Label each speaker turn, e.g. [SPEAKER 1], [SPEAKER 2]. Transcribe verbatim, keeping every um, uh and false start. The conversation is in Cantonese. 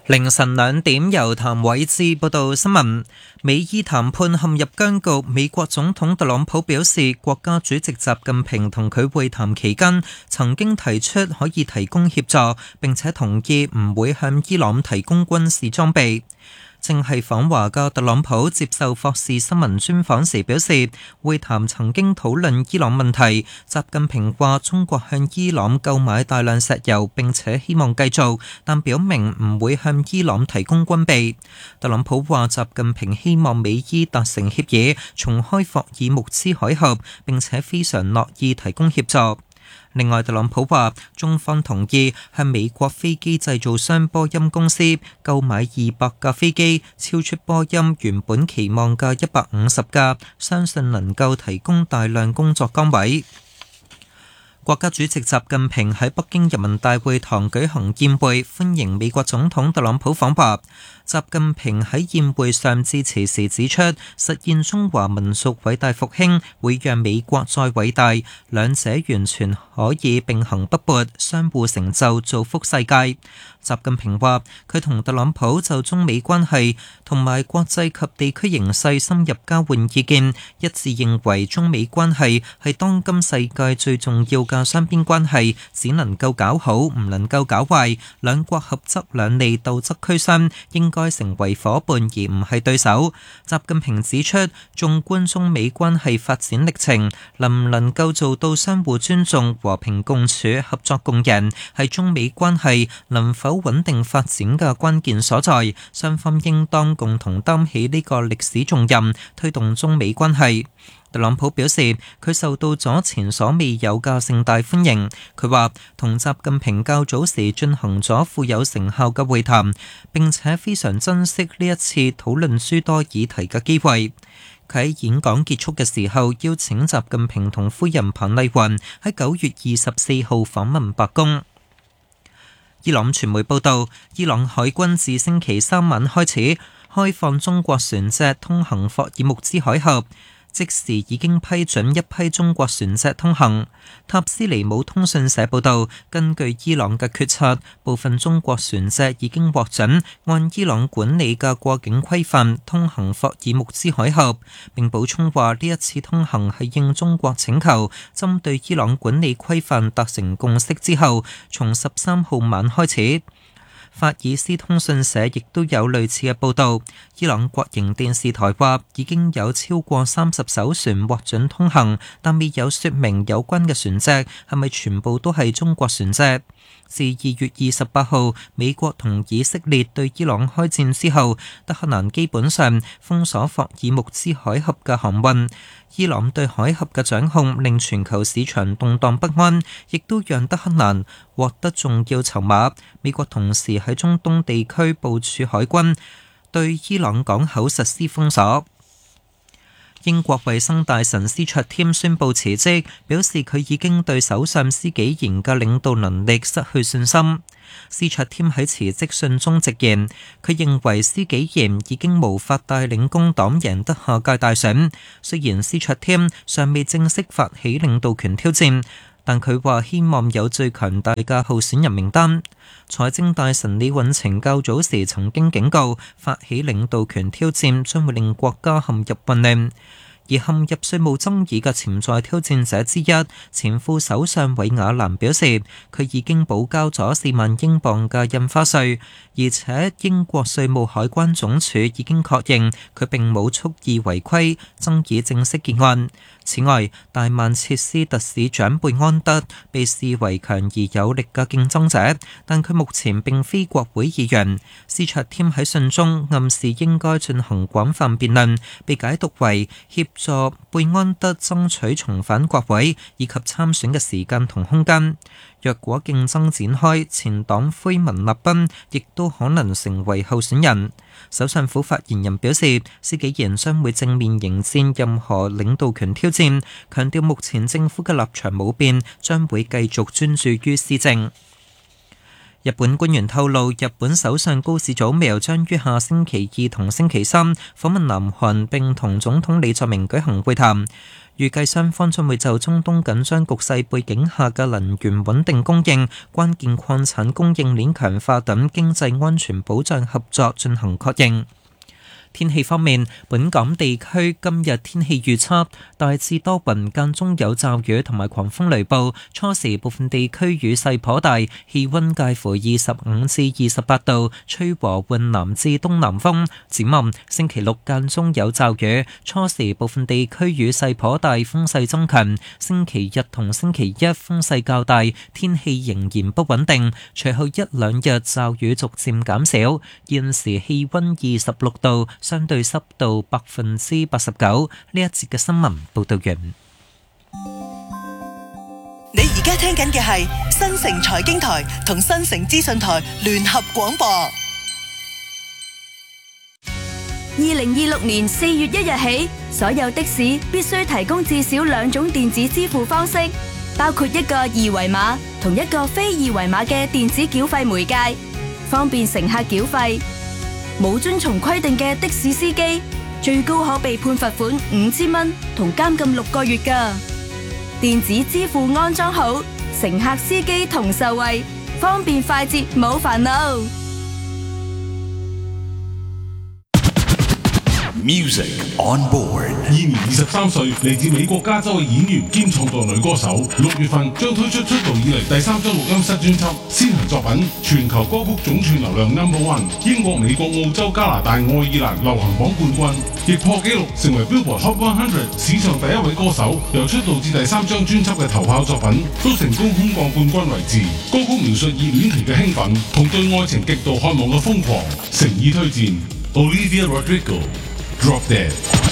[SPEAKER 1] 凌晨兩點，由譚偉智報道新聞。美伊談判陷入僵局，美國總統特朗普表示，國家主席習近平同佢會談期間，曾經提出可以提供協助，並且同意唔會向伊朗提供軍事裝備。正係訪華嘅特朗普接受霍士新聞專訪時表示，會談曾經討論伊朗問題。習近平話中國向伊朗購買大量石油，並且希望繼續，但表明唔會向伊朗提供軍備。特朗普話習近平希望美伊達成協議，重開霍爾木茲海峽，並且非常樂意提供協助。另外，特朗普話中方同意向美國飛機製造商波音公司購買二百架飛機，超出波音原本期望嘅一百五十架，相信能夠提供大量工作崗位。國家主席習近平喺北京人民大會堂舉行宴會，歡迎美國總統特朗普訪華。習近平喺宴會上致辭時指出，實現中華民族偉大復興會讓美國再偉大，兩者完全可以並行不悖，相互成就，造福世界。習近平話，佢同特朗普就中美關係同埋國際及地區形勢深入交換意見，一致認為中美關係係當今世界最重要嘅雙邊關係，只能夠搞好，唔能夠搞壞。兩國合則兩利，鬥則俱傷，應該成為夥伴而唔係對手。習近平指出，縱觀中美關係發展歷程，能唔能夠做到相互尊重、和平共處、合作共贏，係中美關係能否穩定發展嘅關鍵所在。雙方應當共同擔起呢個歷史重任，推動中美關係。特朗普表示，佢受到咗前所未有嘅盛大歡迎。佢話同習近平較早時進行咗富有成效嘅會談，並且非常珍惜呢一次討論諸多議題嘅機會。佢喺演講結束嘅時候，邀請習近平同夫人彭麗雲喺九月二十四號訪問白宮。伊朗傳媒報道，伊朗海軍自星期三晚開始開放中國船隻通行霍爾木茲海峽，即時已經批准一批中國船隻通行。塔斯尼姆通訊社報道，根據伊朗嘅決策，部分中國船隻已經獲准按伊朗管理嘅過境規範通行霍爾木茲海峽。並補充話，呢一次通行係應中國請求，針對伊朗管理規範達成共識之後，從十三號晚開始。法爾斯通訊社亦都有類似嘅報導。伊朗國營電視台話已經有超過三十艘船獲准通行，但未有説明有關嘅船隻係咪全部都係中國船隻。自二月二十八號美國同以色列對伊朗開戰之後，德黑蘭基本上封鎖霍爾木茲海峽嘅航運。伊朗對海峽嘅掌控令全球市場動盪不安，亦都讓德黑蘭獲得重要籌碼。美國同時喺中東地區部署海軍，對伊朗港口實施封鎖。英國衛生大臣斯卓添宣布辭職，表示佢已經對首相施紀賢嘅領導能力失去信心。斯卓添喺辭職信中直言，佢認為施紀賢已經無法帶領工黨贏得下屆大選。雖然斯卓添尚未正式發起領導權挑戰，但佢話希望有最強大嘅候選人名單。財政大臣李允晴較早時曾經警告，發起領導權挑戰將會令國家陷入混亂。而陷入稅務爭議嘅潛在挑戰者之一，前副首相韋雅蘭表示，佢已經補交咗四萬英鎊嘅印花稅，而且英國稅務海關總署已經確認佢並冇蓄意違規，爭議正式結案。此外，大曼徹斯特市長貝安德被視為強而有力嘅競爭者，但佢目前並非國會議員。斯卓添喺信中暗示應該進行廣泛辯論，被解讀為協助貝安德爭取重返國會以及參選嘅時間同空間。若果競爭展開，前黨魁文立賓亦都可能成為候選人。首相府發言人表示，施紀賢將會正面迎戰任何領導權挑戰，強調目前政府嘅立場冇變，將會繼續專注於施政。 日本官員透露，日本首相高市早苗將於下星期二同星期三訪問南韓，並同總統李在明舉行會談。預計雙方將會就中東緊張局勢背景下嘅能源穩定供應、關鍵礦產供應鏈強化等經濟安全保障合作進行確認。天氣方面，本港地區今日天氣預測大致多雲，間中有驟雨同埋狂風雷暴，初時部分地區雨勢頗大，氣溫介乎二十五至二十八度，吹和緩南至東南風。展望星期六間中有驟雨，初時部分地區雨勢頗大，風勢增強。星期日同星期一風勢較大，天氣仍然不穩定，隨後一兩日驟雨逐漸減少。現時氣溫二十六度。相對濕度百分之八十九。呢一節嘅新聞報道完。
[SPEAKER 2] 你而家聽緊嘅係新城財經台同新城資訊台聯合廣播。
[SPEAKER 3] 二零二六年四月一日起，所有的士必須提供至少兩種電子支付方式，包括一個二維碼同一個非二維碼嘅電子繳費媒介，方便乘客繳費。冇遵從規定嘅的，的士司機，最高可被判罰款五千蚊同監禁六個月㗎。電子支付安裝好，乘客司機同受惠，方便快捷冇煩惱。
[SPEAKER 4] Music on board。
[SPEAKER 5] 現年二十三歲，嚟自美國加州嘅演員兼創作女歌手，六月份將推出出道以嚟第三張錄音室專輯，先行作品全球歌曲總串流量 number one， 英國、美國、澳洲、加拿大、愛爾蘭流行榜冠軍，亦破紀錄成為 Billboard Hot 一百史上第一位歌手。由出道至第三張專輯嘅頭炮作品，都成功空降冠軍位置。歌曲描述熱戀期嘅興奮同對愛情極度渴望嘅瘋狂，誠意推薦 Olivia Rodrigo。Drop Dead。